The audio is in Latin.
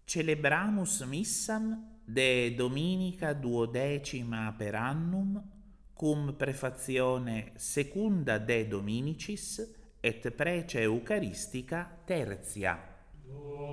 Celebramus missam de Dominica duodecima per annum, cum prefazione secunda de Dominicis et prece Eucharistica tertia.